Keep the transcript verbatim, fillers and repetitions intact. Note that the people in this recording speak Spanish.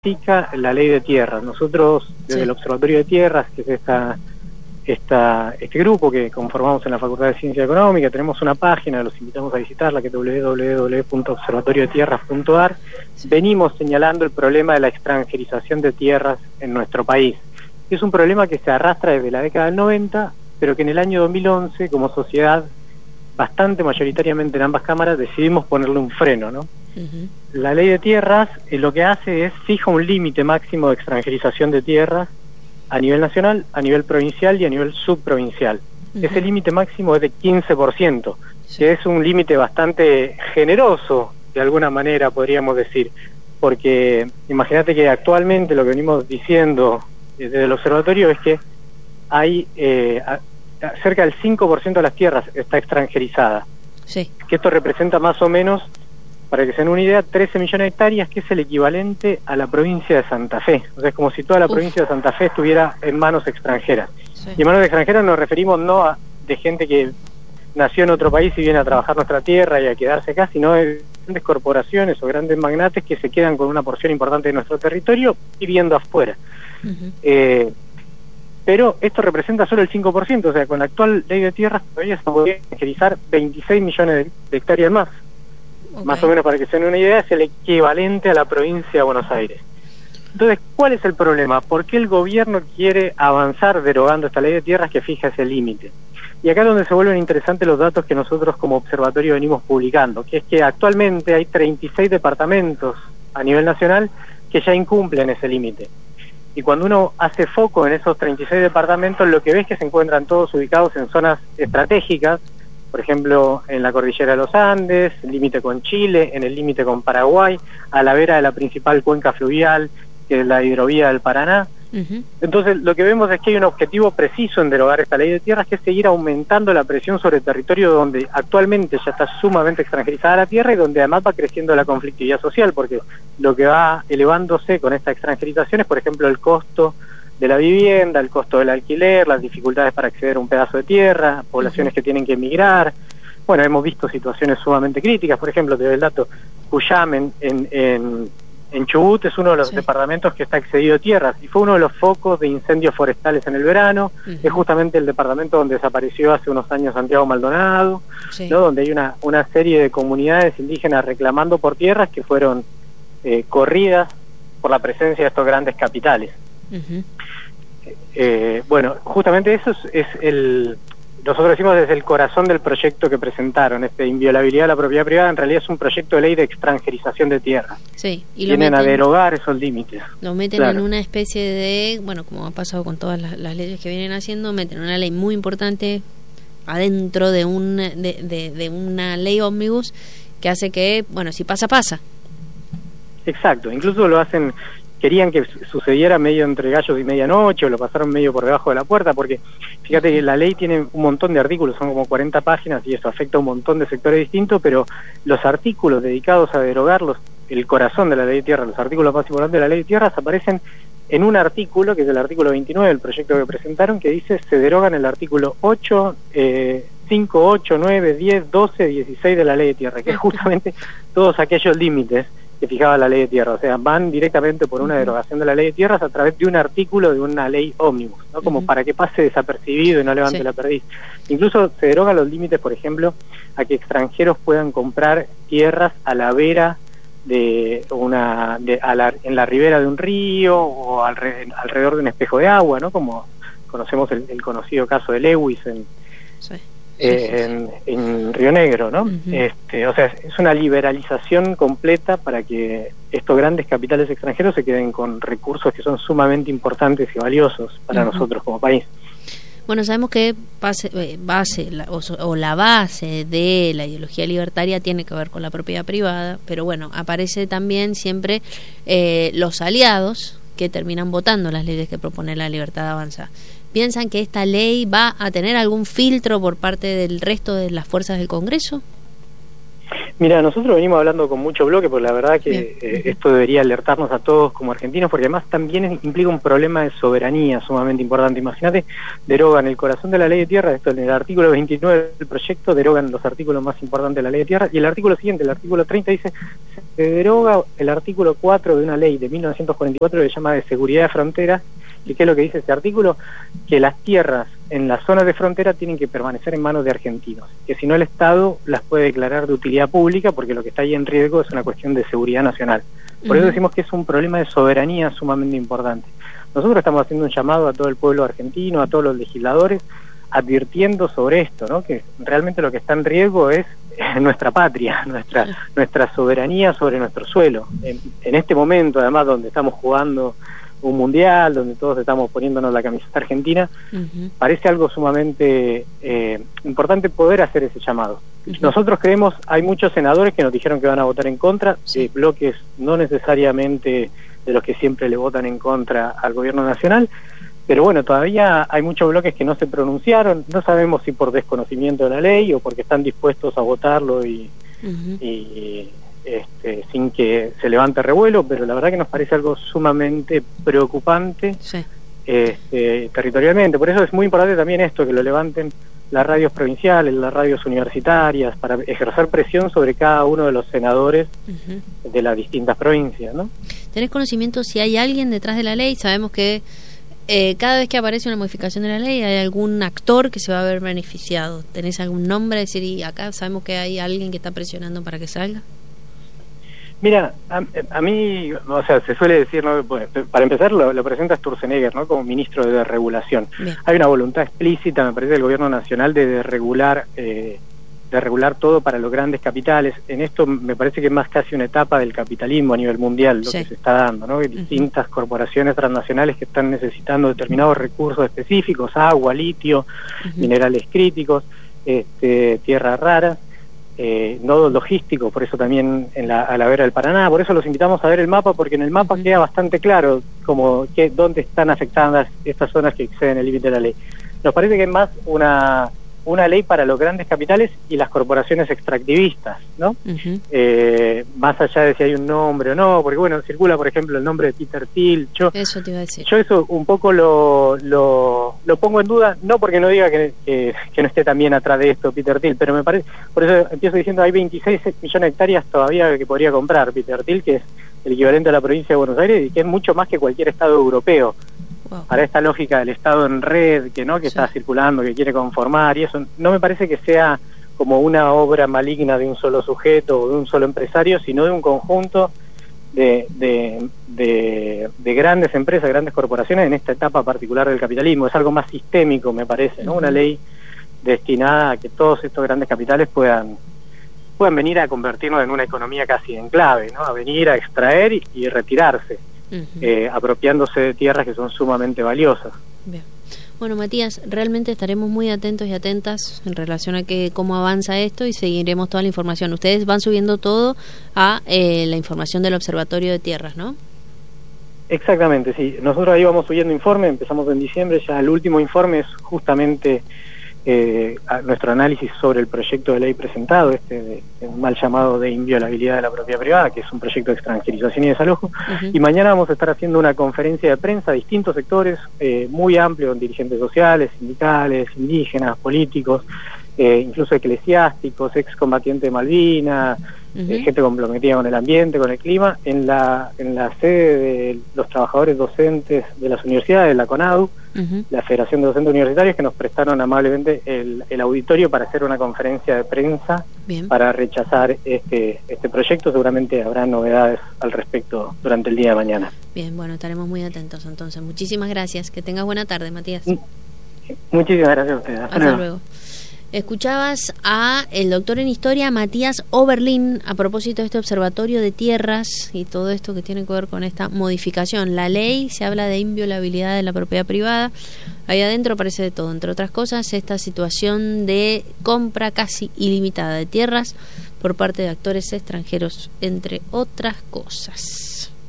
significa la ley de tierras. Nosotros, desde sí. el Observatorio de Tierras, que es esta, esta, este grupo que conformamos en la Facultad de Ciencia Económica, tenemos una página, los invitamos a visitarla, que es doble u doble u doble u punto observatorio de tierras punto a r. Sí. Venimos señalando el problema de la extranjerización de tierras en nuestro país. Es un problema que se arrastra desde la década del noventa, pero que en el año dos mil once, como sociedad, bastante mayoritariamente en ambas cámaras, decidimos ponerle un freno, ¿no? Uh-huh. La ley de tierras eh, lo que hace es fija un límite máximo de extranjerización de tierras a nivel nacional, a nivel provincial y a nivel subprovincial. Uh-huh. Ese límite máximo es de quince por ciento, sí. que es un límite bastante generoso, de alguna manera podríamos decir, porque imagínate que actualmente lo que venimos diciendo desde el observatorio es que hay eh, a, a, cerca del cinco por ciento de las tierras está extranjerizada, sí. que esto representa más o menos, para que se den una idea, trece millones de hectáreas, que es el equivalente a la provincia de Santa Fe. O sea, es como si toda la Uf. provincia de Santa Fe estuviera en manos extranjeras. Sí. Y en manos extranjeras nos referimos no a de gente que nació en otro país y viene a trabajar nuestra tierra y a quedarse acá, sino de grandes corporaciones o grandes magnates que se quedan con una porción importante de nuestro territorio viviendo afuera. Uh-huh. Eh, pero esto representa solo el cinco por ciento, o sea, con la actual ley de tierras todavía se podría extranjerizar veintiséis millones de, de hectáreas más. Okay. Más o menos, para que se den una idea, es el equivalente a la provincia de Buenos Aires. Entonces, ¿cuál es el problema? ¿Por qué el gobierno quiere avanzar derogando esta ley de tierras que fija ese límite? Y acá es donde se vuelven interesantes los datos que nosotros como observatorio venimos publicando, que es que actualmente hay treinta y seis departamentos a nivel nacional que ya incumplen ese límite. Y cuando uno hace foco en esos treinta y seis departamentos, lo que ves es que se encuentran todos ubicados en zonas estratégicas, por ejemplo, en la cordillera de los Andes, límite con Chile, en el límite con Paraguay, a la vera de la principal cuenca fluvial, que es la hidrovía del Paraná. Uh-huh. Entonces, lo que vemos es que hay un objetivo preciso en derogar esta ley de tierras, que es seguir aumentando la presión sobre el territorio donde actualmente ya está sumamente extranjerizada la tierra y donde además va creciendo la conflictividad social, porque lo que va elevándose con esta extranjerización es, por ejemplo, el costo de la vivienda, el costo del alquiler, las dificultades para acceder a un pedazo de tierra, poblaciones uh-huh. que tienen que emigrar. Bueno, hemos visto situaciones sumamente críticas, por ejemplo, te doy el dato, Cuyam en, en, en, en Chubut es uno de los sí. departamentos que está excedido de tierras, y fue uno de los focos de incendios forestales en el verano. Uh-huh. Es justamente el departamento donde desapareció hace unos años Santiago Maldonado, sí. ¿no? Donde hay una, una serie de comunidades indígenas reclamando por tierras que fueron eh, corridas por la presencia de estos grandes capitales. Uh-huh. Eh, bueno, justamente eso es, es el, nosotros decimos desde el corazón del proyecto que presentaron, este inviolabilidad de la propiedad privada. En realidad es un proyecto de ley de extranjerización de tierra. Sí, y lo vienen meten, a derogar esos límites. Lo meten claro. en una especie de, bueno, como ha pasado con todas las, las leyes que vienen haciendo, meten una ley muy importante adentro de un de, de, de una ley ómnibus que hace que, bueno, si pasa, pasa. Exacto, incluso lo hacen. Querían que sucediera medio entre gallos y medianoche, o lo pasaron medio por debajo de la puerta, porque fíjate que la ley tiene un montón de artículos, son como cuarenta páginas, y eso afecta a un montón de sectores distintos, pero los artículos dedicados a derogarlos, el corazón de la ley de tierras, los artículos más importantes de la ley de tierras, aparecen en un artículo, que es el artículo veintinueve del proyecto que presentaron, que dice, se derogan el artículo ocho, eh, cinco, ocho, nueve, diez, doce, dieciséis de la ley de tierra, que es justamente todos aquellos límites que fijaba la ley de tierra. O sea, van directamente por una derogación de la ley de tierras a través de un artículo de una ley ómnibus, ¿no? Como uh-huh. para que pase desapercibido y no levante sí. la perdiz. Incluso se derogan los límites, por ejemplo, a que extranjeros puedan comprar tierras a la vera de una de, a la, en la ribera de un río o alre, alrededor de un espejo de agua, ¿no? Como conocemos el, el conocido caso de Lewis en sí. Eh, en, en Río Negro, ¿no? Uh-huh. Este, o sea, es una liberalización completa para que estos grandes capitales extranjeros se queden con recursos que son sumamente importantes y valiosos para uh-huh. nosotros como país. Bueno, sabemos que base, base la, o, o la base de la ideología libertaria tiene que ver con la propiedad privada, pero bueno, aparece también siempre eh, los aliados que terminan votando las leyes que propone La Libertad Avanza. ¿Piensan que esta ley va a tener algún filtro por parte del resto de las fuerzas del Congreso? Mira, nosotros venimos hablando con mucho bloque, porque la verdad que eh, esto debería alertarnos a todos como argentinos, porque además también implica un problema de soberanía sumamente importante. Imagínate, derogan el corazón de la ley de tierra, esto en el artículo veintinueve del proyecto, derogan los artículos más importantes de la ley de tierra, y el artículo siguiente, el artículo treinta, dice, se deroga el artículo cuatro de una ley de mil novecientos cuarenta y cuatro que se llama de seguridad de fronteras. ¿Y qué es lo que dice este artículo? Que las tierras en las zonas de frontera tienen que permanecer en manos de argentinos, que si no el Estado las puede declarar de utilidad pública, porque lo que está ahí en riesgo es una cuestión de seguridad nacional. Por uh-huh. eso decimos que es un problema de soberanía sumamente importante. Nosotros estamos haciendo un llamado a todo el pueblo argentino, a todos los legisladores, advirtiendo sobre esto, ¿no? Que realmente lo que está en riesgo es nuestra patria, nuestra uh-huh. nuestra soberanía sobre nuestro suelo. En, en este momento, además, donde estamos jugando un mundial, donde todos estamos poniéndonos la camiseta argentina, uh-huh. parece algo sumamente eh, importante poder hacer ese llamado. Uh-huh. Nosotros creemos, hay muchos senadores que nos dijeron que van a votar en contra, sí. eh, bloques no necesariamente de los que siempre le votan en contra al gobierno nacional, pero bueno, todavía hay muchos bloques que no se pronunciaron, no sabemos si por desconocimiento de la ley o porque están dispuestos a votarlo y, uh-huh. y Este, sin que se levante revuelo, pero la verdad que nos parece algo sumamente preocupante sí. este, territorialmente. Por eso es muy importante también esto, que lo levanten las radios provinciales, las radios universitarias, para ejercer presión sobre cada uno de los senadores uh-huh. de las distintas provincias, ¿no? ¿Tenés conocimiento si hay alguien detrás de la ley? Sabemos que eh, cada vez que aparece una modificación de la ley hay algún actor que se va a ver beneficiado. ¿Tenés algún nombre? Es decir, y acá sabemos que hay alguien que está presionando para que salga. Mira, a, a mí, o sea, se suele decir, ¿no? Bueno, para empezar lo, lo presenta Sturzenegger, ¿no? Como ministro de desregulación. Bien. Hay una voluntad explícita, me parece, del gobierno nacional de desregular, eh, de regular todo para los grandes capitales. En esto me parece que es más casi una etapa del capitalismo a nivel mundial, lo sí. que se está dando, ¿no? Hay distintas uh-huh. corporaciones transnacionales que están necesitando determinados recursos específicos, agua, litio, uh-huh. minerales críticos, este, tierras raras. Eh, nodos logísticos, por eso también en la, a la vera del Paraná, por eso los invitamos a ver el mapa, porque en el mapa uh-huh. queda bastante claro como que dónde están afectadas estas zonas que exceden el límite de la ley. Nos parece que es más una una ley para los grandes capitales y las corporaciones extractivistas, ¿no? Uh-huh. Eh, más allá de si hay un nombre o no, porque bueno, circula por ejemplo el nombre de Peter Thiel. Yo, eso te iba a decir. Yo eso un poco lo, lo, lo pongo en duda, no porque no diga que, que, que no esté también atrás de esto Peter Thiel, pero me parece, por eso empiezo diciendo, hay veintiséis millones de hectáreas todavía que podría comprar Peter Thiel, que es el equivalente a la provincia de Buenos Aires y que es mucho más que cualquier estado europeo. Wow. Para esta lógica del Estado en red, que no que sí. está circulando, que quiere conformar y eso, no me parece que sea como una obra maligna de un solo sujeto o de un solo empresario, sino de un conjunto de, de, de, de grandes empresas, grandes corporaciones en esta etapa particular del capitalismo. Es algo más sistémico, me parece, ¿no? Uh-huh. Una ley destinada a que todos estos grandes capitales puedan puedan venir a convertirnos en una economía casi en clave, ¿no? A venir a extraer y, y retirarse. Uh-huh. eh, apropiándose de tierras que son sumamente valiosas. Bien. Bueno, Matías, realmente estaremos muy atentos y atentas en relación a que cómo avanza esto y seguiremos toda la información. Ustedes van subiendo todo a eh, la información del Observatorio de Tierras, ¿no? Exactamente, sí. Nosotros ahí vamos subiendo informe, empezamos en diciembre, ya el último informe es justamente eh, a nuestro análisis sobre el proyecto de ley presentado, este de, de mal llamado de inviolabilidad de la propiedad privada, que es un proyecto de extranjerización y desalojo. Uh-huh. Y mañana vamos a estar haciendo una conferencia de prensa a distintos sectores, eh, muy amplio, con dirigentes sociales, sindicales, indígenas, políticos, eh, incluso eclesiásticos, excombatientes de Malvinas, uh-huh. eh, gente comprometida con el ambiente, con el clima, en la en la sede de los trabajadores docentes de las universidades, la CONADU, uh-huh. la Federación de Docentes Universitarios, que nos prestaron amablemente el, el auditorio para hacer una conferencia de prensa. Bien. Para rechazar este este proyecto. Seguramente habrá novedades al respecto durante el día de mañana. Bien, bueno, estaremos muy atentos entonces. Muchísimas gracias. Que tengas buena tarde, Matías. Muchísimas gracias a ustedes. Hasta, Hasta luego. luego. Escuchabas a el doctor en Historia, Matías Oberlin, a propósito de este observatorio de tierras y todo esto que tiene que ver con esta modificación. La ley, se habla de inviolabilidad de la propiedad privada. Ahí adentro aparece de todo, entre otras cosas, esta situación de compra casi ilimitada de tierras por parte de actores extranjeros, entre otras cosas.